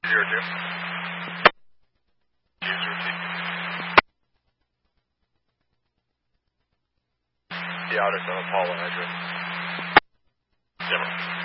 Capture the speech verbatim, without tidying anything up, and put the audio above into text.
zero two. User T. The outer's on Apollo address. Zimmer.